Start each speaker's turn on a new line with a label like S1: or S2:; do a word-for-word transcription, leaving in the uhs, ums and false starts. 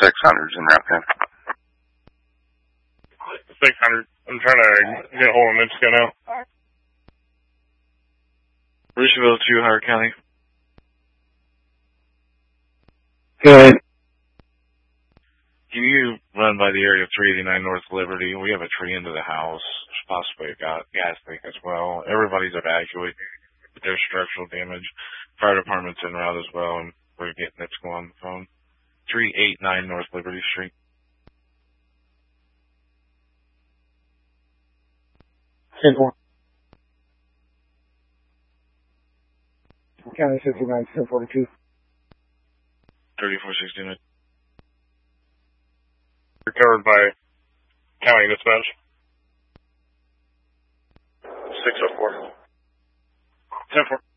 S1: six hundred's in Rapkin.
S2: six hundred. I'm trying to get a hold of Mexico now.
S3: Rushville two, Howard County.
S4: Good.
S3: Can you run by the area of three eighty-nine North Liberty? We have a tree into the house, possibly a gas leak as well. Everybody's evacuated, but there's structural damage. Fire department's en route as well, and we're getting it to go on the phone. three eighty-nine North Liberty Street.
S4: ten four. County fifty-nine, ten forty-two.
S3: thirty-four sixty-nine.
S2: Recovered by county dispatch.
S3: six oh four.
S2: ten four.